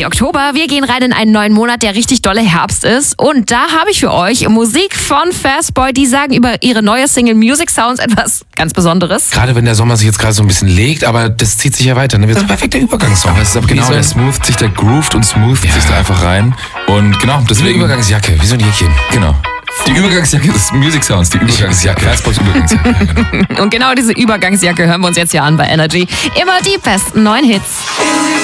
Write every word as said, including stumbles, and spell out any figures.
Juli, Oktober. Wir gehen rein in einen neuen Monat, der richtig dolle Herbst ist. Und da habe ich für euch Musik von Fastboy. Die sagen über ihre neue Single Music Sounds etwas ganz Besonderes. Gerade wenn der Sommer sich jetzt gerade so ein bisschen legt, aber das zieht sich ja weiter. Dann wird es ein perfekter Übergangssong. Aber es ist aber genau, der smooth sich, der groovt und smooth Ja. sich da einfach rein. Und genau, Wie eine deswegen... Übergangsjacke, wie so ein Jäckchen. Genau. Die Übergangsjacke des Music Sounds, die Übergangsjacke. Fastboys Übergangsjacke. Ja, genau. Und genau diese Übergangsjacke hören wir uns jetzt hier an bei Energy. Immer die besten neuen Hits.